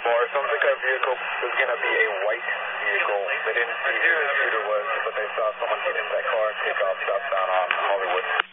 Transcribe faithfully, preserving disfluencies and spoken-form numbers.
far. Sounds like our vehicle was going to be a white vehicle. They didn't see who the shooter was, but they saw someone get in that car and take off southbound on Hollywood.